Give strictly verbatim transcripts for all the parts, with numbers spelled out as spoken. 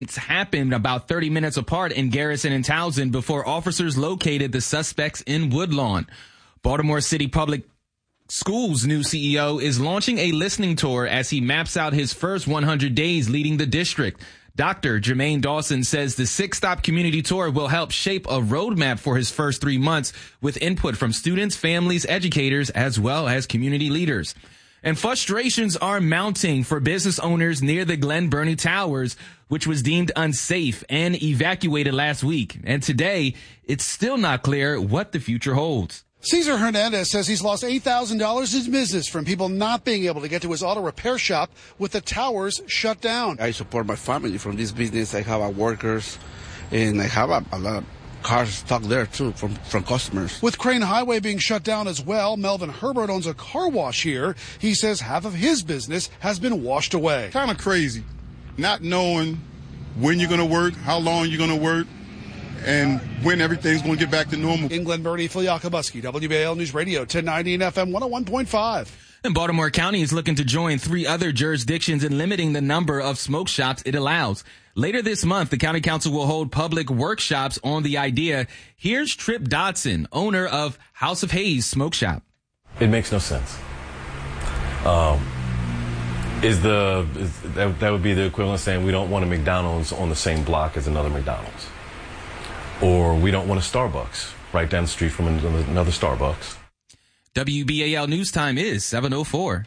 It's happened about thirty minutes apart in Garrison and Townsend before officers located the suspects in Woodlawn. Baltimore City Public Schools' new C E O is launching a listening tour as he maps out his first one hundred days leading the district. Doctor Jermaine Dawson says the six-stop community tour will help shape a roadmap for his first three months with input from students, families, educators, as well as community leaders. And frustrations are mounting for business owners near the Glen Burnie Towers, which was deemed unsafe and evacuated last week. And today, it's still not clear what the future holds. Cesar Hernandez says he's lost eight thousand dollars in business from people not being able to get to his auto repair shop with the towers shut down. I support my family from this business. I have workers, and I have a, a lot of cars stuck there, too, from, from customers. With Crane Highway being shut down as well, Melvin Herbert owns a car wash here. He says half of his business has been washed away. Kind of crazy, not knowing when you're going to work, how long you're going to work, and when everything's going to get back to normal. In Glen Burnie, Phil Yakubuski, W B A L News Radio, ten ninety and F M one oh one point five. And Baltimore County is looking to join three other jurisdictions in limiting the number of smoke shops it allows. Later this month, the County Council will hold public workshops on the idea. Here's Trip Dodson, owner of House of Hayes Smoke Shop. It makes no sense. Um, is the is, that, that would be the equivalent of saying we don't want a McDonald's on the same block as another McDonald's. Or we don't want a Starbucks right down the street from another Starbucks. W B A L News Time is seven oh four.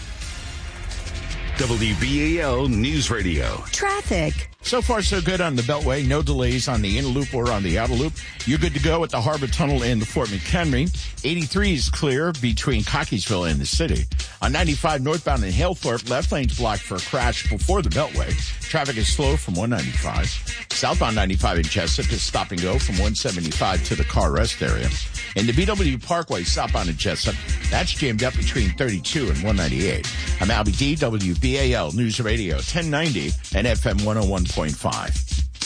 W B A L News Radio. Traffic. So far, so good on the Beltway. No delays on the inner loop or on the outer loop. You're good to go at the Harbor Tunnel in the Fort McHenry. eighty-three is clear between Cockeysville and the city. On ninety-five northbound in Halethorpe, left lane's blocked for a crash before the Beltway. Traffic is slow from one ninety-five. Southbound ninety-five in Jessup is stop and go from one seventy-five to the car rest area. In the B W Parkway, southbound in Jessup, that's jammed up between thirty-two and one ninety-eight. I'm Albie D, W B A L News Radio, ten ninety and F M one oh one point five.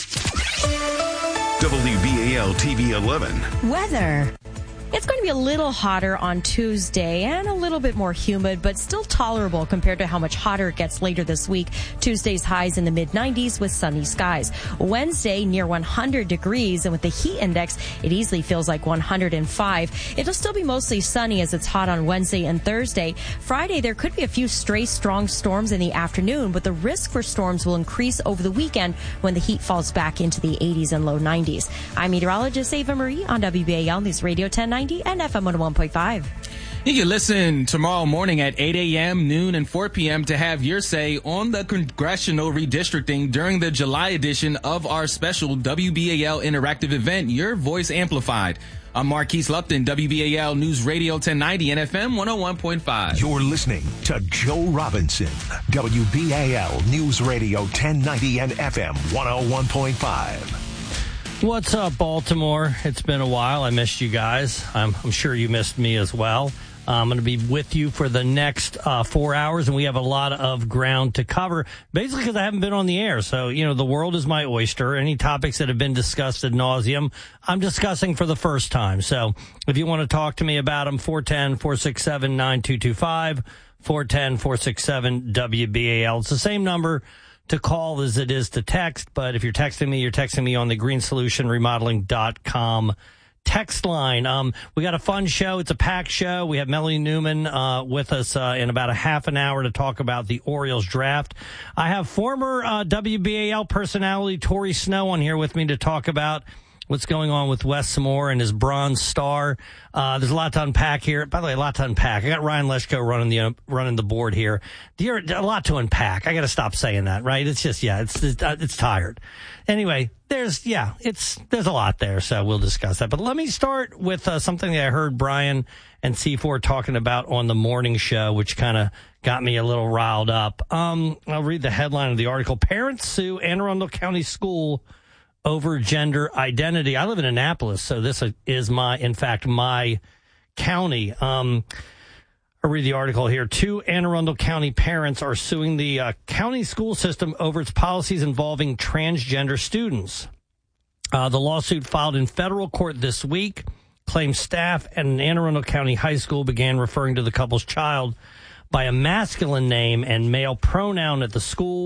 W B A L T V eleven. Weather. It's going to be a little hotter on Tuesday and a little bit more humid, but still tolerable compared to how much hotter it gets later this week. Tuesday's highs in the mid nineties with sunny skies. Wednesday near one hundred degrees, and with the heat index, it easily feels like one hundred five. It'll still be mostly sunny as it's hot on Wednesday and Thursday. Friday, there could be a few stray strong storms in the afternoon, but the risk for storms will increase over the weekend when the heat falls back into the eighties and low nineties. I'm meteorologist Ava Marie on W B A L News Radio ten ninety and F M one oh one point five. You can listen tomorrow morning at eight a.m., noon, and four p.m. to have your say on the congressional redistricting during the July edition of our special W B A L interactive event, Your Voice Amplified. I'm Marquise Lupton, W B A L News Radio ten ninety and F M one oh one point five. You're listening to Joe Robinson, W B A L News Radio ten ninety and F M one oh one point five. What's up, Baltimore? It's been a while. I missed you guys. I'm, I'm sure you missed me as well. I'm going to be with you for the next uh, four hours, and we have a lot of ground to cover, basically because I haven't been on the air. So, you know, the world is my oyster. Any topics that have been discussed ad nauseum, I'm discussing for the first time. So if you want to talk to me about them, four one zero, four six seven, nine two two five, four one zero, four six seven, W B A L. It's the same number to call as it is to text, but if you're texting me, you're texting me on the green solution remodeling dot com text line. Um, we got a fun show. It's a packed show. We have Melanie Newman uh, with us uh, in about a half an hour to talk about the Orioles draft. I have former uh, W B A L personality Tori Snow on here with me to talk about what's going on with Wes Samore and his Bronze Star. Uh, there's a lot to unpack here. By the way, a lot to unpack. I got Ryan Leshko running the uh, running the board here. There, a lot to unpack. I got to stop saying that, right? It's just, yeah, it's it's, uh, it's tired. Anyway, there's, yeah, it's there's a lot there, so we'll discuss that. But let me start with uh, something that I heard Brian and C four talking about on the morning show, which kind of got me a little riled up. Um, I'll read the headline of the article. Parents sue Anne Arundel County School over gender identity. I live in Annapolis, so this is my, in fact, my county. Um, I'll read the article here. Two Anne Arundel County parents are suing the uh, county school system over its policies involving transgender students. Uh, the lawsuit filed in federal court this week claims staff at an Anne Arundel County high school began referring to the couple's child by a masculine name and male pronoun at the school,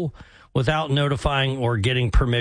without notifying or getting permission